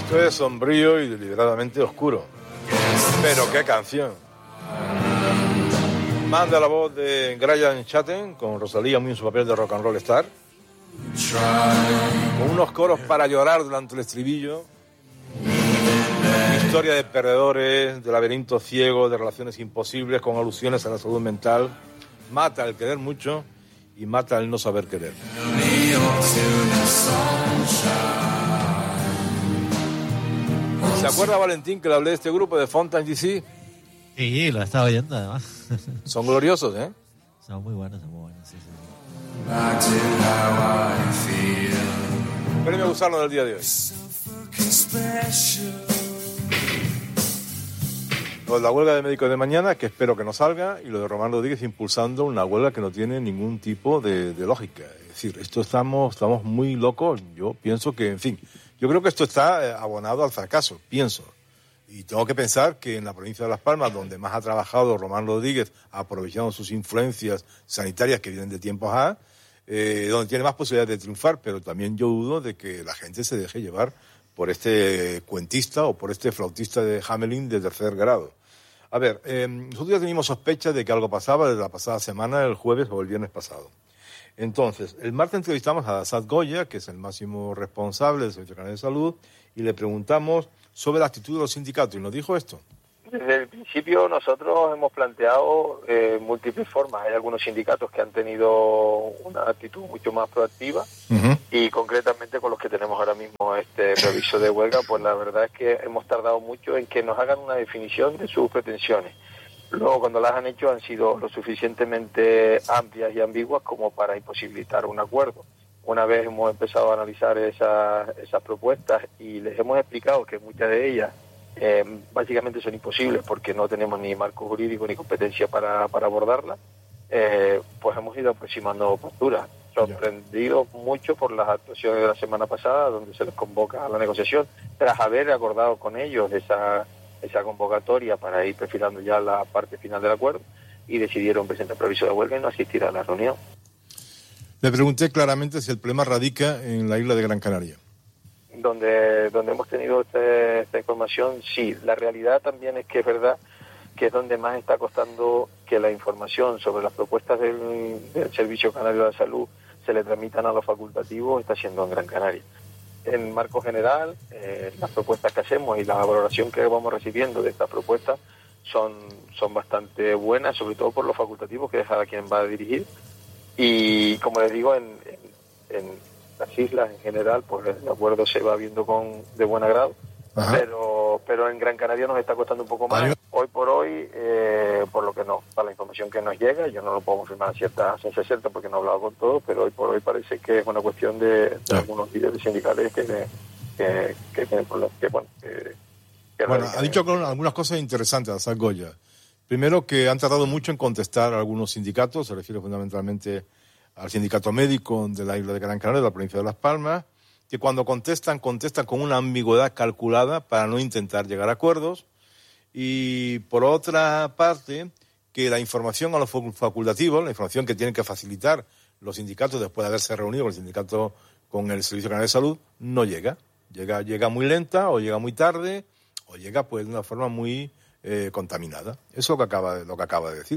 Esto es sombrío y deliberadamente oscuro. Pero qué canción. Manda la voz de Brian Chatten con Rosalía muy en su papel de rock and roll star. Con unos coros para llorar durante el estribillo. Historia de perdedores, de laberintos ciegos, de relaciones imposibles, con alusiones a la salud mental. Mata el querer mucho y mata el no saber querer. ¿Se acuerda, Valentín, que le hablé de este grupo de Fountain DC? Sí, lo estaba oyendo además. Son gloriosos, ¿eh? Son muy buenos, sí. Premio Gusano del día de hoy. Lo de la huelga de médicos de mañana, que espero que no salga, y lo de Román Rodríguez impulsando una huelga que no tiene ningún tipo de lógica. Es decir, estamos muy locos. Yo pienso que, en fin, yo creo que esto está abonado al fracaso, pienso. Y tengo que pensar que en la provincia de Las Palmas, donde más ha trabajado Román Rodríguez, aprovechando sus influencias sanitarias que vienen de tiempos A, donde tiene más posibilidades de triunfar, pero también yo dudo de que la gente se deje llevar por este cuentista o por este flautista de Hamelin de tercer grado. A ver, nosotros ya teníamos sospechas de que algo pasaba desde la pasada semana, el jueves o el viernes pasado. Entonces, el martes entrevistamos a Asad Goya, que es el máximo responsable del Servicio Canario de Salud, y le preguntamos sobre la actitud de los sindicatos, y nos dijo esto. Desde el principio nosotros hemos planteado múltiples formas. Hay algunos sindicatos que han tenido una actitud mucho más proactiva y concretamente con los que tenemos ahora mismo este preaviso de huelga, pues la verdad es que hemos tardado mucho en que nos hagan una definición de sus pretensiones. Luego, cuando las han hecho, han sido lo suficientemente amplias y ambiguas como para imposibilitar un acuerdo. Una vez hemos empezado a analizar esas propuestas y les hemos explicado que muchas de ellas básicamente son imposibles porque no tenemos ni marco jurídico ni competencia para abordarlas, pues hemos ido aproximando posturas. Sorprendidos mucho por las actuaciones de la semana pasada, donde se les convoca a la negociación, tras haber acordado con ellos esa convocatoria para ir perfilando ya la parte final del acuerdo, y decidieron presentar preaviso de huelga y no asistir a la reunión. Le pregunté claramente si el problema radica en la isla de Gran Canaria. Donde hemos tenido esta información, sí. La realidad también es que es verdad que es donde más está costando que la información sobre las propuestas del Servicio Canario de la Salud se le tramitan a los facultativos, está siendo en Gran Canaria. En marco general, las propuestas que hacemos y la valoración que vamos recibiendo de estas propuestas son bastante buenas, sobre todo por los facultativos, que es a quien va a dirigir. Y como les digo, en las islas en general, pues el acuerdo se va viendo de buen agrado. Pero en Gran Canaria nos está costando un poco más. Hoy por hoy, por lo que no, para la información que nos llega, yo no lo puedo confirmar a ciencia cierta porque no he hablado con todos, pero hoy por hoy parece que es una cuestión de algunos líderes sindicales que tienen problemas. Bueno, ha dicho algunas cosas interesantes, Asad Goya. Primero, que han tardado mucho en contestar a algunos sindicatos, se refiere fundamentalmente al sindicato médico de la isla de Gran Canaria, de la provincia de Las Palmas, que cuando contestan con una ambigüedad calculada para no intentar llegar a acuerdos. Y por otra parte, que la información a los facultativos, la información que tienen que facilitar los sindicatos después de haberse reunido con el sindicato, con el Servicio Canario de Salud, no llega. Llega muy lenta, o llega muy tarde, o llega pues de una forma muy contaminada. Eso es lo que acaba de decir.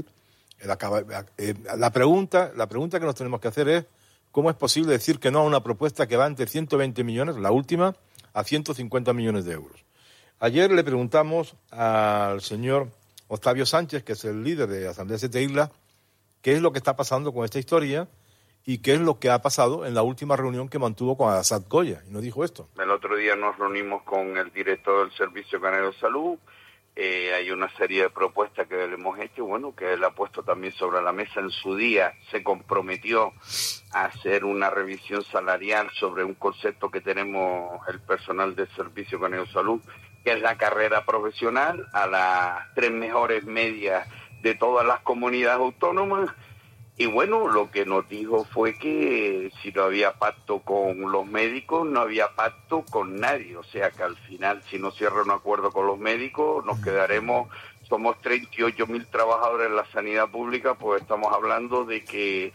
La pregunta que nos tenemos que hacer es: ¿cómo es posible decir que no a una propuesta que va entre 120 millones, la última, a 150 millones de euros? Ayer le preguntamos al señor Octavio Sánchez, que es el líder de Asamblea Siete Islas, qué es lo que está pasando con esta historia y qué es lo que ha pasado en la última reunión que mantuvo con Asad Goya. Y nos dijo esto. El otro día nos reunimos con el director del Servicio Canario de Salud. Hay una serie de propuestas que le hemos hecho, bueno, que él ha puesto también sobre la mesa. En su día se comprometió a hacer una revisión salarial sobre un concepto que tenemos el personal del Servicio Canario de Salud, que es la carrera profesional a las 3 mejores medias de todas las comunidades autónomas. Y bueno, lo que nos dijo fue que si no había pacto con los médicos, no había pacto con nadie. O sea que al final, si no cierra un acuerdo con los médicos, nos quedaremos, somos 38.000 trabajadores en la sanidad pública, pues estamos hablando de que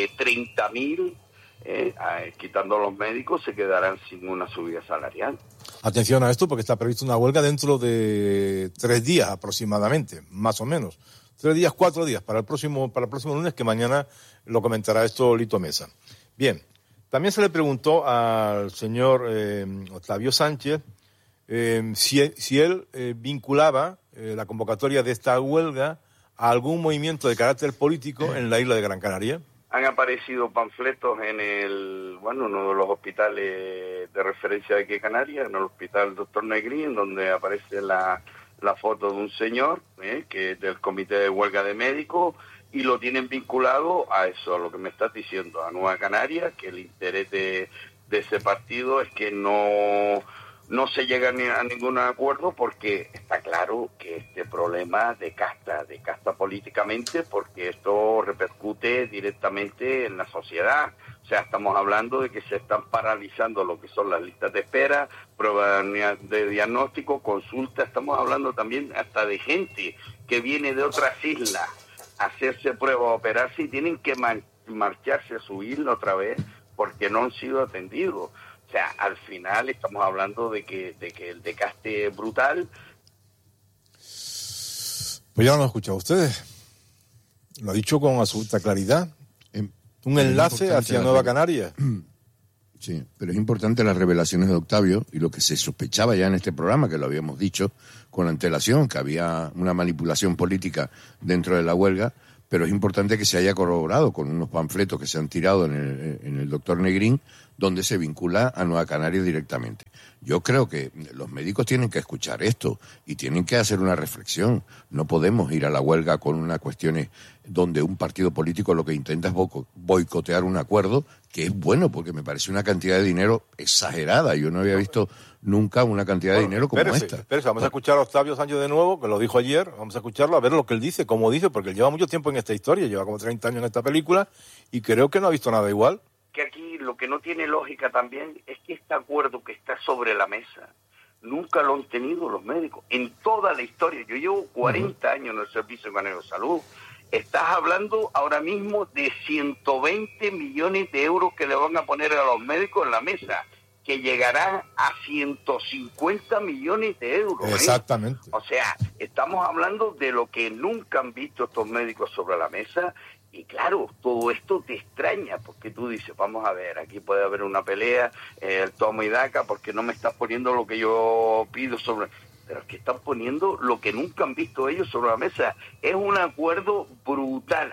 30.000, quitando a los médicos, se quedarán sin una subida salarial. Atención a esto porque está prevista una huelga dentro de 3 días aproximadamente, más o menos. 3 días, 4 días para el próximo lunes, que mañana lo comentará esto Lito Mesa. Bien, también se le preguntó al señor Octavio Sánchez si él vinculaba la convocatoria de esta huelga a algún movimiento de carácter político en la isla de Gran Canaria. Han aparecido panfletos en uno de los hospitales de referencia de aquí de Canarias, en el hospital Dr. Negrín, donde aparece la foto de un señor que es del comité de huelga de médicos, y lo tienen vinculado a eso, a lo que me estás diciendo, a Nueva Canarias, que el interés de ese partido es que no se llega a ningún acuerdo, porque está claro que este problema de casta políticamente, porque esto repercute directamente en la sociedad. O sea, estamos hablando de que se están paralizando lo que son las listas de espera, pruebas de diagnóstico, consultas. Estamos hablando también hasta de gente que viene de otras islas a hacerse pruebas, a operarse, y tienen que marcharse a su isla otra vez porque no han sido atendidos. O sea, al final estamos hablando de que el desgaste es brutal. Pues ya lo han escuchado ustedes. Lo ha dicho con absoluta claridad. Un enlace hacia Nueva Canaria. Sí, pero es importante las revelaciones de Octavio y lo que se sospechaba ya en este programa, que lo habíamos dicho con antelación, que había una manipulación política dentro de la huelga, pero es importante que se haya corroborado con unos panfletos que se han tirado en el Dr. Negrín, donde se vincula a Nueva Canaria directamente. Yo creo que los médicos tienen que escuchar esto y tienen que hacer una reflexión. No podemos ir a la huelga con unas cuestiones donde un partido político lo que intenta es boicotear un acuerdo, que es bueno, porque me parece una cantidad de dinero exagerada. Yo no había visto nunca una cantidad de dinero como esta. Espérese, vamos a escuchar a Octavio Sánchez de nuevo, que lo dijo ayer. Vamos a escucharlo, a ver lo que él dice, cómo dice, porque él lleva mucho tiempo en esta historia, lleva como 30 años en esta película, y creo que no ha visto nada igual. Que aquí lo que no tiene lógica también es que este acuerdo que está sobre la mesa nunca lo han tenido los médicos en toda la historia. Yo llevo 40 años en el Servicio Canario de Salud. Estás hablando ahora mismo de 120 millones de euros que le van a poner a los médicos en la mesa, que llegará a 150 millones de euros. Exactamente. O sea, estamos hablando de lo que nunca han visto estos médicos sobre la mesa. Y claro, todo esto te extraña, porque tú dices, vamos a ver, aquí puede haber una pelea, el toma y daca, porque no me estás poniendo lo que yo pido sobre... Pero es que están poniendo lo que nunca han visto ellos sobre la mesa. Es un acuerdo brutal.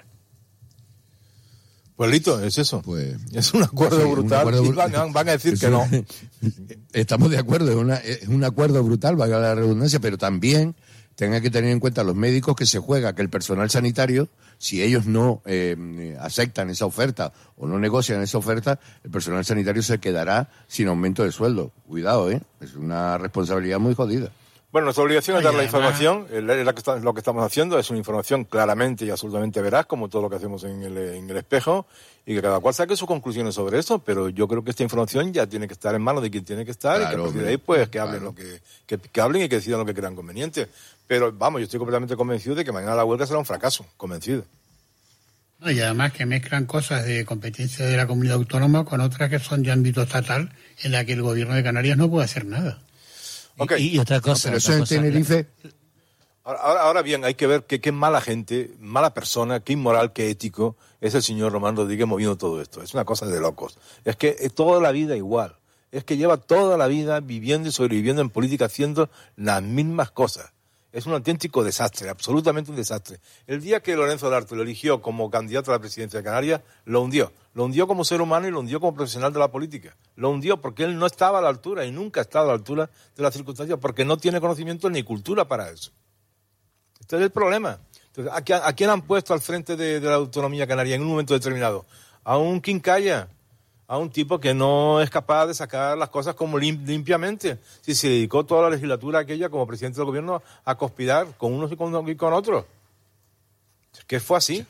Pues Lito, es eso. Pues, es un acuerdo brutal. Y van a decir que no. Estamos de acuerdo, es un acuerdo brutal, valga la redundancia, pero también tengan que tener en cuenta los médicos que se juega que el personal sanitario, si ellos no aceptan esa oferta o no negocian esa oferta, el personal sanitario se quedará sin aumento de sueldo. Cuidado, es una responsabilidad muy jodida. Bueno, nuestra obligación es dar la información, lo que estamos haciendo es una información claramente y absolutamente veraz, como todo lo que hacemos en el espejo, y que cada cual saque sus conclusiones sobre eso, pero yo creo que esta información ya tiene que estar en manos de quien tiene que estar, claro, y que a partir de ahí pues que hablen que hablen y que decidan lo que crean conveniente. Pero vamos, yo estoy completamente convencido de que mañana la huelga será un fracaso, convencido. No, y además que mezclan cosas de competencia de la comunidad autónoma con otras que son de ámbito estatal, en la que el gobierno de Canarias no puede hacer nada. Okay. Y otra cosa... Pero eso en Tenerife... Ahora bien, hay que ver qué mala gente, mala persona, qué inmoral, qué ético es el señor Román Rodríguez moviendo todo esto. Es una cosa de locos. Es que es toda la vida igual. Es que lleva toda la vida viviendo y sobreviviendo en política haciendo las mismas cosas. Es un auténtico desastre, absolutamente un desastre. El día que Lorenzo Larte lo eligió como candidato a la presidencia de Canarias, lo hundió. Lo hundió como ser humano y lo hundió como profesional de la política. Lo hundió porque él no estaba a la altura y nunca ha estado a la altura de las circunstancias porque no tiene conocimiento ni cultura para eso. Este es el problema. Entonces, ¿a quién han puesto al frente de la autonomía canaria en un momento determinado? A un quincalla, a un tipo que no es capaz de sacar las cosas como limpiamente. Si se dedicó toda la legislatura aquella como presidente del gobierno a conspirar con unos y con otros. Es que fue así.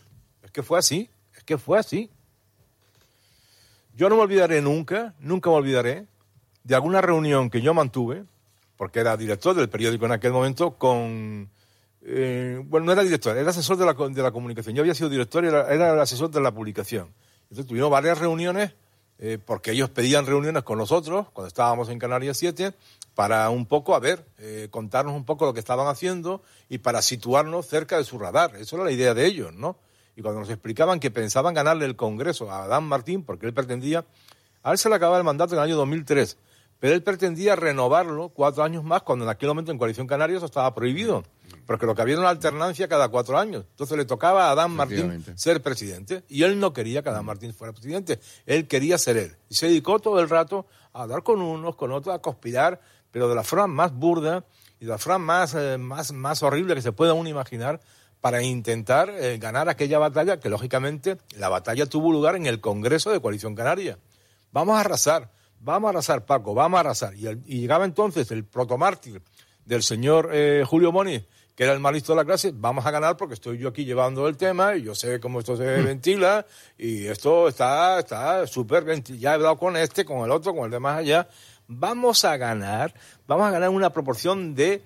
Yo no me olvidaré nunca me olvidaré de alguna reunión que yo mantuve, porque era director del periódico en aquel momento, con... no era director, era asesor de la comunicación. Yo había sido director y era el asesor de la publicación. Entonces tuvimos varias reuniones porque ellos pedían reuniones con nosotros cuando estábamos en Canarias 7 para un poco, contarnos un poco lo que estaban haciendo y para situarnos cerca de su radar. Eso era la idea de ellos, ¿no? Y cuando nos explicaban que pensaban ganarle el Congreso a Adán Martín, porque él pretendía, a él se le acababa el mandato en el año 2003, pero él pretendía renovarlo 4 años más, cuando en aquel momento en Coalición Canaria eso estaba prohibido, porque lo que había era una alternancia cada 4 años. Entonces le tocaba a Adán Martín ser presidente, y él no quería que Adán Martín fuera presidente, él quería ser él. Y se dedicó todo el rato a hablar con unos, con otros, a conspirar, pero de la forma más burda y de la forma más horrible que se pueda uno imaginar, para intentar ganar aquella batalla, que lógicamente la batalla tuvo lugar en el Congreso de Coalición Canaria. Vamos a arrasar, Paco, vamos a arrasar. Y llegaba entonces el protomártir del señor Julio Boni, que era el más listo de la clase. Vamos a ganar porque estoy yo aquí llevando el tema y yo sé cómo esto se ventila y esto está súper ventilado. Ya he hablado con este, con el otro, con el de más allá. Vamos a ganar una proporción de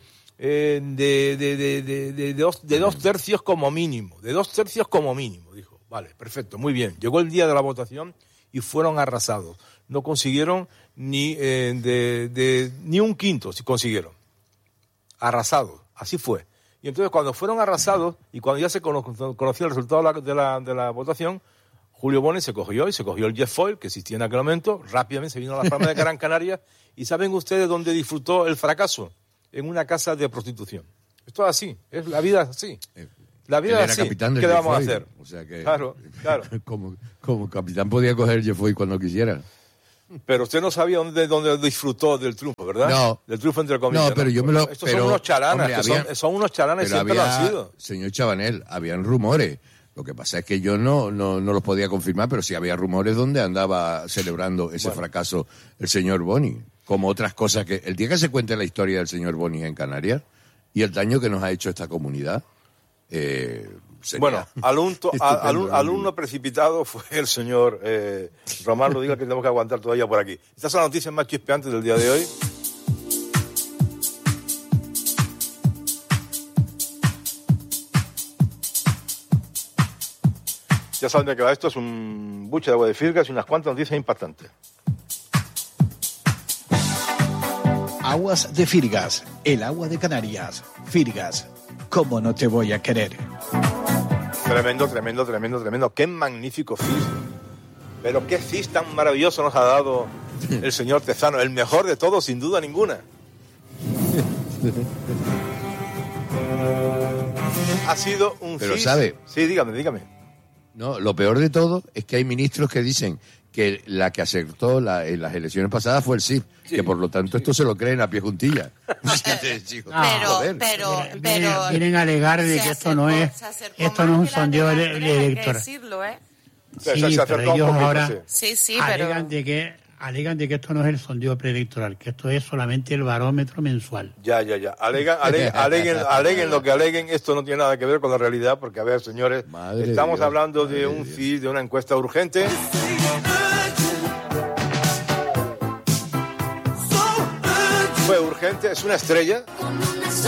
2 tercios como mínimo. De 2 tercios como mínimo, dijo. Vale, perfecto, muy bien. Llegó el día de la votación y fueron arrasados. No consiguieron ni un quinto, si consiguieron. Arrasados, así fue. Y entonces cuando fueron arrasados y cuando ya se conoció el resultado de la votación, Julio Boni se cogió el jet foil que existía en aquel momento, rápidamente se vino a la Palma de Gran Canaria. ¿Y saben ustedes dónde disfrutó el fracaso? En una casa de prostitución. Esto es así, la vida es así. La vida es así. ¿Qué le vamos a hacer? O sea que, claro. como capitán podía coger Jeffoy cuando quisiera. Pero usted no sabía dónde disfrutó del triunfo, ¿verdad? No. Del triunfo entre comillas. No, pero yo me lo... Estos son unos chalanas, son unos chalanas y siempre lo han sido. Señor Chabanel, habían rumores. Lo que pasa es que yo no los podía confirmar, pero sí había rumores donde andaba celebrando ese fracaso el señor Boni. Como otras cosas que... El día que se cuente la historia del señor Boni en Canarias y el daño que nos ha hecho esta comunidad... Bueno, alumno precipitado fue el señor Román Rodríguez, que tenemos que aguantar todavía por aquí. Estas son las noticias más chispeantes del día de hoy. Ya saben de qué va esto, es un buche de agua de Firgas y unas cuantas noticias impactantes. Aguas de Firgas, el agua de Canarias. Firgas, ¿cómo no te voy a querer? Tremendo. Qué magnífico CIS. Pero qué CIS tan maravilloso nos ha dado el señor Tezano. El mejor de todos, sin duda ninguna. Ha sido un Pero CIS. ¿sabe? Sí, dígame. No, lo peor de todo es que hay ministros que dicen que la que acertó en las elecciones pasadas fue el CIS, que por lo tanto esto se lo creen a pie juntilla. Pero vienen a alegar de que esto no es un sondeo electoral. Decirlo, ¿eh? Sí, pero ellos ahora Sí, alegan de que esto no es el sondeo preelectoral, que esto es solamente el barómetro mensual. Ya. Aleguen lo que aleguen, esto no tiene nada que ver con la realidad, porque, a ver, señores, estamos hablando de un CIS, de una encuesta urgente. Fue urgente, es una estrella.